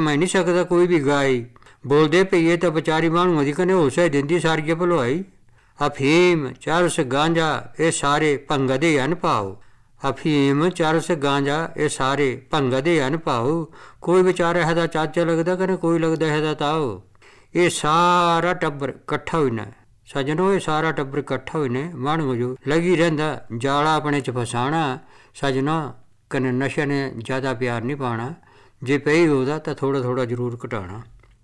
मैं नहीं सकदा कोई भी गाई। बोलदे पई ये तो बेचारी माहणुआं दी कने होश दिंदी सारी भलवाई। अफीम चरस गांजा ये सारे भंगा दे अन पाओ। अफीम चरस गांजा ये सारे भंगा दे अन पाओ। कोई बेचारा है चाचा लगदा कने कोई लगदा है ताओ। ये सारा टब्बर कट्ठा होना सजनों, ये सारा टब्बर कट्ठा होने माहणुआं जो लगी रहिंदा जाला अपने च फसाना। सजना कने नशे ने ज़्यादा प्यार नहीं पाना। जे पई होदा तां थोड़ा थोड़ा जरूर घटाना।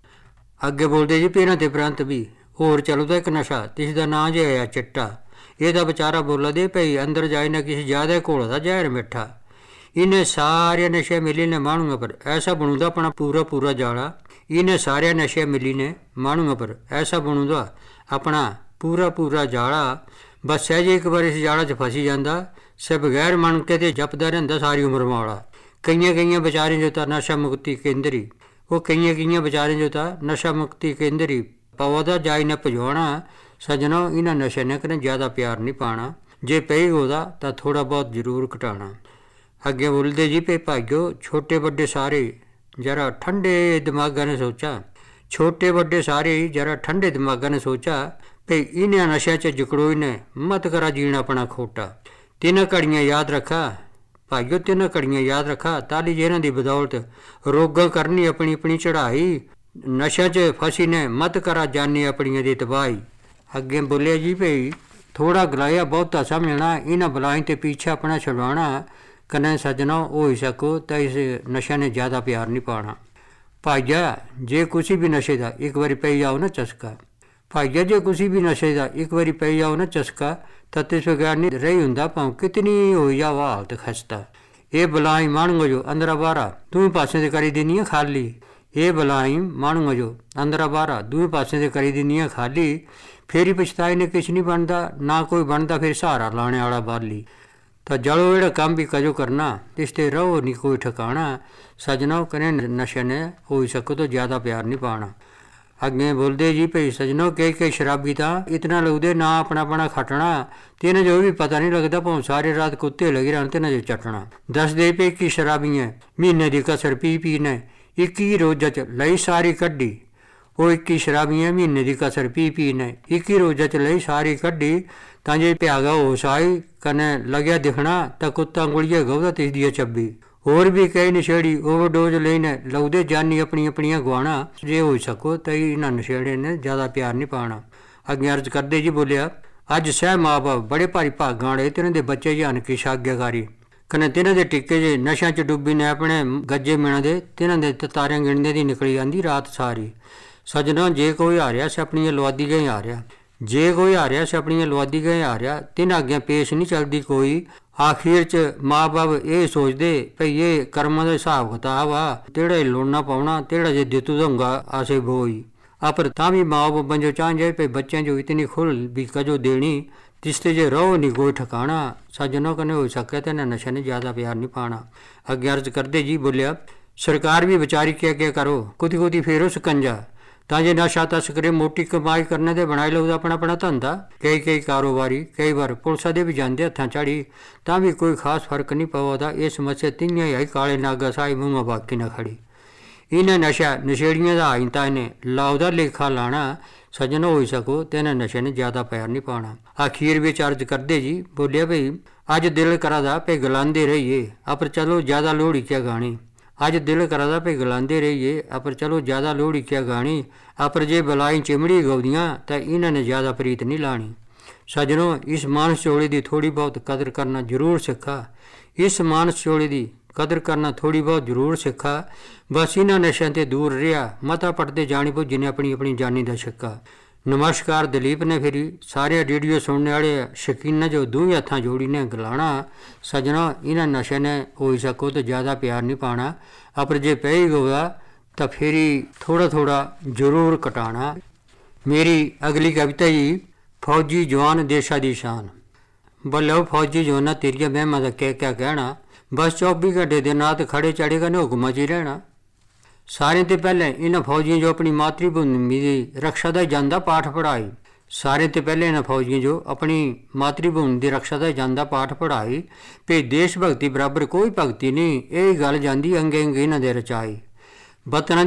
अगे बोलते जी भी इन्हां दे परंत भी होर चलदा एक नशा जिसदा नां जे है चिट्टा। ਇਹਦਾ ਵਿਚਾਰਾ ਬੋਲਦੇ ਭਈ ਅੰਦਰ ਜਾਏ ਨਾ ਕਿਸੇ ਜ਼ਿਆਦਾ ਘੋਲਦਾ ਜ਼ਹਿਰ ਮਿੱਠਾ। ਇਹਨੇ ਸਾਰੇ ਨਸ਼ੇ ਮਿਲੀ ਨੇ ਮਾਣੂਆਂ ਪਰ ਐਸਾ ਬਣੂਦਾ ਆਪਣਾ ਪੂਰਾ ਪੂਰਾ ਜਾਲਾ। ਇਹਨੇ ਸਾਰੇ ਨਸ਼ੇ ਮਿਲੀ ਨੇ ਮਾਣੂਆਂ ਪਰ ਐਸਾ ਬਣੂਦਾ ਆਪਣਾ ਪੂਰਾ ਪੂਰਾ ਜਾਲਾ। ਬਸ ਸਹਿਜੇ ਇੱਕ ਵਾਰ ਇਸ ਜਾਲਾ 'ਚ ਫਸੀ ਜਾਂਦਾ ਸੇ ਬਗੈਰ ਮਣ ਕੇ ਤੇ ਜਪਦਾ ਰਹਿੰਦਾ ਸਾਰੀ ਉਮਰ ਵਾਲਾ। ਕਈਆਂ ਵਿਚਾਰੇ ਜੋ ਤਾਂ ਨਸ਼ਾ ਮੁਕਤੀ ਕੇਂਦਰੀ, ਉਹ ਕਈਆਂ ਵਿਚਾਰੇ ਜੋ ਤਾਂ ਨਸ਼ਾ ਮੁਕਤੀ ਕੇਂਦਰੀ ਪੌਦਾ ਜਾਈ ਨਾ ਭਜਾਉਣਾ। ਸਜਣੋ ਇਹਨਾਂ ਨਸ਼ੇ ਨੇ ਕਦੇ ਜ਼ਿਆਦਾ ਪਿਆਰ ਨਹੀਂ ਪਾਉਣਾ। ਜੇ ਪਈ ਉਹਦਾ ਤਾਂ ਥੋੜ੍ਹਾ ਬਹੁਤ ਜ਼ਰੂਰ ਘਟਾਉਣਾ। ਅੱਗੇ ਬੋਲਦੇ ਜੀ ਪੇ ਭਾਈਓ ਛੋਟੇ ਵੱਡੇ ਸਾਰੇ ਜਰਾ ਠੰਡੇ ਦਿਮਾਗਾਂ ਨੇ ਸੋਚਾ। ਛੋਟੇ ਵੱਡੇ ਸਾਰੇ ਜਰਾ ਠੰਡੇ ਦਿਮਾਗਾਂ ਨੇ ਸੋਚਾ ਭਈ ਇਹਨਾਂ ਨਸ਼ਿਆਂ 'ਚ ਜਕੜੋਈ ਨੇ ਮਤ ਕਰਾ ਜੀਣਾ ਆਪਣਾ ਖੋਟਾ। ਤਿੰਨ ਘੜੀਆਂ ਯਾਦ ਰੱਖਾ ਭਾਈਓ, ਤਿੰਨ ਘੜੀਆਂ ਯਾਦ ਰੱਖਾ ਤਾਲੀ ਜੇ ਇਹਨਾਂ ਦੀ ਬਦੌਲਤ ਰੋਗਾਂ ਕਰਨੀ ਆਪਣੀ ਆਪਣੀ ਚੜ੍ਹਾਈ। ਨਸ਼ਿਆਂ 'ਚ ਫਸੀ ਨੇ ਮਤ ਕਰਾ ਜਾਨੀ ਆਪਣੀਆਂ ਦੀ ਤਬਾਹੀ। ਅੱਗੇ ਬੋਲਿਆ ਜੀ ਭਈ ਥੋੜ੍ਹਾ ਗਲਾਇਆ ਬਹੁਤਾ ਸਮਝਣਾ, ਇਹਨਾਂ ਬਲਾਈ ਤੇ ਪਿੱਛੇ ਆਪਣਾ ਛੁਡਵਾਉਣਾ। ਕਨੇ ਸੱਜਣਾ ਹੋ ਹੀ ਸਕੋ ਤਾਂ ਇਸ ਨਸ਼ੇ ਨੇ ਜ਼ਿਆਦਾ ਪਿਆਰ ਨਹੀਂ ਪਾਉਣਾ। ਭਾਈਆ ਜੇ ਕਿਸੇ ਵੀ ਨਸ਼ੇ ਦਾ ਇੱਕ ਵਾਰੀ ਪਈ ਜਾਓ ਨਾ ਚਸਕਾ, ਭਾਈਆ ਜੇ ਕਿਸੇ ਵੀ ਨਸ਼ੇ ਦਾ ਇੱਕ ਵਾਰੀ ਪਈ ਜਾਓ ਨਾ ਚਸਕਾ ਤਾਂ ਤਿਸ ਬਗੈਰ ਨਹੀਂ ਰਹੀ ਹੁੰਦਾ ਭਾਵੇਂ ਕਿਤਨੀ ਹੋਈ ਜਾਓ ਹਾਲਤ ਖਸਤਾ। ਇਹ ਬਲਾਈ ਮਾਣੂਆਂ ਜੋ ਅੰਦਰਾ ਬਾਹਰਾ ਦੋਵੇਂ ਪਾਸੇ ਤੇ ਕਰੀ ਦਿੰਦੀ ਖਾਲੀ। ਇਹ ਬਲਾਈ ਮਾਣੂਆਂ ਜੋ ਅੰਦਰਾ ਬਾਹਰਾ ਦੋਵੇਂ ਪਾਸੇ ਤੇ ਕਰੀ ਦਿੰਦੀਆਂ ਖਾਲੀ। ਫਿਰ ਹੀ ਪਛਤਾਏ ਨੇ ਕੁਛ ਨਹੀਂ ਬਣਦਾ, ਨਾ ਕੋਈ ਬਣਦਾ ਫਿਰ ਸਹਾਰਾ ਲਾਣੇ ਵਾਲਾ ਬਾਲੀ। ਤਾਂ ਜਲੋ ਜਿਹੜਾ ਕੰਮ ਵੀ ਕਜੋ ਕਰਨਾ ਇਸ 'ਤੇ ਰਹੋ ਨਹੀਂ ਕੋਈ ਠਿਕਾਣਾ। ਸਜਣੋ ਕਨੇ ਨਸ਼ੇ ਨੇ ਹੋ ਸਕੋ ਤਾਂ ਜ਼ਿਆਦਾ ਪਿਆਰ ਨਹੀਂ ਪਾਉਣਾ। ਅੱਗੇ ਬੋਲਦੇ ਜੀ ਭਈ ਸਜਣੋ ਕਈ ਸ਼ਰਾਬੀ ਤਾਂ ਇਤਨਾ ਲੱਗਦੇ ਨਾ ਆਪਣਾ ਖੱਟਣਾ ਤੇ ਇਹਨਾਂ ਜੋ ਵੀ ਪਤਾ ਨਹੀਂ ਲੱਗਦਾ ਭਾਵੇਂ ਸਾਰੀ ਰਾਤ ਕੁੱਤੇ ਲੱਗੇ ਰਹਿਣ ਤੇ ਇਹਨਾਂ ਜੋ ਚੱਟਣਾ। ਦੱਸਦੇ ਪਏ ਕਿ ਸ਼ਰਾਬੀਆਂ ਮਹੀਨੇ ਦੀ ਕਸਰ ਪੀ ਨੇ 21 ਰੋਜ਼ਾਂ 'ਚ ਲਈ ਸਾਰੀ ਕੱਢੀ। ਉਹ 21 ਸ਼ਰਾਬੀਆਂ ਮਹੀਨੇ ਦੀ ਕਸਰ ਪੀ ਨੇ 21 ਰੋਜ਼ਾਂ 'ਚ ਲਈ ਸਾਰੀ ਕੱਢੀ। ਤਾਂ ਜੇ ਪਿਆਗਾ ਹੋਸ਼ ਆਈ ਕਨੇ ਲੱਗਿਆ ਦਿਖਣਾ ਤਾਂ ਕੁੱਤਾ ਗੁਲੀਏ ਗਊਦਾ ਤਿਸ ਦੀ 26। ਹੋਰ ਵੀ ਕਈ ਨਸ਼ੇੜੀ ਓਵਰਡੋਜ਼ ਲਈ ਨੇ ਲਾਉਂਦੇ ਜਾਨੀ ਆਪਣੀਆਂ ਗਵਾਣਾ। ਜੇ ਹੋ ਸਕੋ ਤਾਂ ਇਹਨਾਂ ਨਸ਼ੇੜੇ ਨੇ ਜ਼ਿਆਦਾ ਪਿਆਰ ਨਹੀਂ ਪਾਉਣਾ। ਅੱਗੇ ਅਰਜ਼ ਕਰਦੇ ਜੀ ਬੋਲਿਆ ਅੱਜ ਸਹਿ ਮਾਂ ਬਾਪ ਬੜੇ ਭਾਰੀ ਭਾਗਾਂ ਵਾਲੇ ਤੇ ਇਹਨਾਂ ਦੇ ਬੱਚੇ ਜਾਨ ਕੀ ਆਗਿਆਕਾਰੀ। ਕਨੇ ਤਿੰਨਾਂ ਦੇ ਟਿੱਕੇ ਜੇ ਨਸ਼ਿਆਂ 'ਚ ਡੁੱਬੀ ਨੇ ਆਪਣੇ ਗੱਜੇ ਮਿਣਾਂ ਦੇ ਤਿੰਨਾਂ ਦੇ ਤਾਰਿਆਂ ਗਿਣਦੇ ਦੀ ਨਿਕਲੀ ਜਾਂਦੀ ਰਾਤ ਸਾਰੀ। ਸਜਣਾ ਜੇ ਕੋਈ ਆ ਰਿਹਾ ਸੀ ਆਪਣੀਆਂ ਲਵਾਦੀ ਗਏ ਆ ਰਿਹਾ, ਜੇ ਕੋਈ ਆ ਰਿਹਾ ਸੀ ਆਪਣੀਆਂ ਲਵਾਦੀ ਗਏ ਆ ਰਿਹਾ ਤਿੰਨ ਅੱਗੇ ਪੇਸ਼ ਨਹੀਂ ਚੱਲਦੀ ਕੋਈ। ਆਖਿਰ 'ਚ ਮਾਂ ਬਾਪ ਇਹ ਸੋਚਦੇ ਭਈ ਇਹ ਕਰਮਾਂ ਦਾ ਹਿਸਾਬ ਕਿਤਾਬ ਆ ਤੇੜਾ ਲੋਣਾ ਪਾਉਣਾ ਤੇੜਾ ਜੇ ਦਿੱਤੂ ਦਊਂਗਾ ਆਸੇ ਬੋਈ। ਪਰ ਤਾਂ ਵੀ ਮਾਂ ਬਾਪ ਜੋ ਚਾਹੁੰਦੇ ਭਈ ਬੱਚਿਆਂ ਜੋ ਇਤਨੀ ਖੁੱਲ ਵੀ ਕਜੋ ਦੇਣੀ ਤਿਸਤੇ ਜੇ ਰਹੋ ਨਹੀਂ ਕੋਈ ਠਿਕਾਣਾ। ਸੱਜਣੋਂ ਕਨੇ ਹੋ ਸਕਿਆ ਤੇ ਨਸ਼ੇ ਨੇ ਜ਼ਿਆਦਾ ਪਿਆਰ ਨਹੀਂ ਪਾਉਣਾ। ਅੱਗੇ ਅਰਜ਼ ਕਰਦੇ ਜੀ ਬੋਲਿਆ ਸਰਕਾਰ ਵੀ ਵਿਚਾਰੀ ਕਿਆ ਕਰੋ ਕੁਦੀ ਫੇਰੋ ਸਕੰਜਾ। ਤਾਂ ਜੇ ਨਸ਼ਾ ਤਸਕਰੇ ਮੋਟੀ ਕਮਾਈ ਕਰਨੇ ਦੇ ਬਣਾਈ ਲਊਦਾ ਆਪਣਾ ਧੰਦਾ। ਕਈ ਕਾਰੋਬਾਰੀ ਕਈ ਵਾਰ ਪੁਲਿਸਾਂ ਦੇ ਵੀ ਜਾਂਦੇ ਹੱਥਾਂ ਝਾੜੀ ਤਾਂ ਵੀ ਕੋਈ ਖਾਸ ਫਰਕ ਨਹੀਂ ਪਵਾਦਾ। ਇਹ ਸਮੱਸਿਆ ਤਿੰਨੀਆਂ ਹੀ ਆਈ ਕਾਲੇ ਨਾਗਾ ਸਾਈ ਮੂੰਹਾਂ ਬਾਕੀ ਨਾ ਖੜੀ। ਇਹਨਾਂ ਨਸ਼ਾ ਨਸ਼ੇੜੀਆਂ ਦਾ ਆਈ ਤਾਂ ਇਹਨੇ ਲਾਉਦਾ ਲੇਖਾ ਲਾਣਾ। ਸਜਣ ਹੋ ਸਕੋ ਤੇ ਇਹਨਾਂ ਨਸ਼ੇ ਨੇ ਜ਼ਿਆਦਾ ਪਿਆਰ ਨਹੀਂ ਪਾਉਣਾ। ਅਖੀਰ ਵਿੱਚ ਅਰਜ਼ ਕਰਦੇ ਜੀ ਬੋਲਿਆ ਭਈ ਅੱਜ ਦਿਲ ਕਰਾਦਾ ਪੇ ਗਲਾਉਂਦੇ ਰਹੀਏ ਪਰ ਚਲੋ ਜ਼ਿਆਦਾ ਲੋਹੜੀ ਕਿਆ ਗਾਣੀ। ਅੱਜ ਦਿਲ ਕਰਾਦਾ ਪੇ ਗਲਾਉਂਦੇ ਰਹੀਏ ਪਰ ਚਲੋ ਜ਼ਿਆਦਾ ਲੋਹੜੀ ਕਿਆ ਗਾਣੀ। ਪਰ ਜੇ ਬਲਾਈ ਚਿਮੜੀ ਗਾਉਂਦੀਆਂ ਤਾਂ ਇਹਨਾਂ ਨੇ ਜ਼ਿਆਦਾ ਪ੍ਰੀਤ ਨਹੀਂ ਲਾਣੀ। ਸਜਣੋ ਇਸ ਮਾਨਸ ਚੋਲੇ ਦੀ ਥੋੜ੍ਹੀ ਬਹੁਤ ਕਦਰ ਕਰਨਾ ਜ਼ਰੂਰ ਸਿੱਖਾ। ਇਸ ਮਾਨਸ ਚੋਲੇ ਦੀ ਕਦਰ ਕਰਨਾ ਥੋੜ੍ਹੀ ਬਹੁਤ ਜ਼ਰੂਰ ਸਿੱਖਾ। ਬਸ ਇਹਨਾਂ ਨਸ਼ਿਆਂ ਤੋਂ ਦੂਰ ਰਿਹਾ ਮਤਾ ਪਟਦੇ ਜਾਣੀ ਪੁੱਜ ਨੇ ਆਪਣੀ ਜਾਨੀ ਦਾ ਛੱਕਾ। ਨਮਸਕਾਰ ਦਲੀਪ ਨੇ ਫਿਰ ਸਾਰੇ ਰੇਡੀਓ ਸੁਣਨੇ ਵਾਲੇ ਸ਼ੌਕੀਨਾਂ ਜੋ ਦੋਵੇਂ ਹੱਥਾਂ ਜੋੜੀ ਨੇ ਗਲਾਣਾ। ਸਜਣਾ ਇਹਨਾਂ ਨਸ਼ੇ ਨੇ ਹੋ ਸਕੋ ਤਾਂ ਜ਼ਿਆਦਾ ਪਿਆਰ ਨਹੀਂ ਪਾਉਣਾ। ਪਰ ਜੇ ਪੈ ਹੀ ਗਿਆ ਤਾਂ ਫਿਰ ਹੀ ਥੋੜ੍ਹਾ ਜ਼ਰੂਰ ਘਟਾਉਣਾ। ਮੇਰੀ ਅਗਲੀ ਕਵਿਤਾ ਜੀ ਫੌਜੀ ਜਵਾਨ ਦੇਸ਼ਾਂ ਦੀ ਸ਼ਾਨ। ਬੱਲੋ ਫੌਜੀ ਜਵਾਨਾਂ ਤੇਰੀਆਂ ਮਹਿਮਾਂ ਦਾ ਕਿਆ ਕਹਿਣਾ। ਬਸ 24 ਘੰਟੇ ਦੇ ਨਾਤ ਖੜੇ ਚੜ੍ਹੇਗਾ ਨੇ ਹੁਕਮਾਂ 'ਚ ਹੀ ਰਹਿਣਾ। ਸਾਰਿਆਂ ਤੋਂ ਪਹਿਲਾਂ ਇਹਨਾਂ ਫੌਜੀਆਂ ਜੋ ਆਪਣੀ ਮਾਤਰੀ ਭੂਮੀ ਦੀ ਰਕਸ਼ਾ ਦਾ ਜਾਂਦਾ ਪਾਠ ਪੜ੍ਹਾਈ। ਸਾਰਿਆਂ ਤੋਂ ਪਹਿਲਾਂ ਇਹਨਾਂ ਫੌਜੀਆਂ ਜੋ ਆਪਣੀ ਮਾਤਰੀ ਭੂਮੀ ਦੀ ਰਕਸ਼ਾ ਦਾ ਜਾਂਦਾ ਪਾਠ ਪੜ੍ਹਾਈ। ਭਈ ਦੇਸ਼ ਭਗਤੀ ਬਰਾਬਰ ਕੋਈ ਭਗਤੀ ਨਹੀਂ ਇਹ ਗੱਲ ਜਾਂਦੀ ਅੰਗੇ ਇਹਨਾਂ ਦੇ ਰਚਾਈ। ਵਤਨਾਂ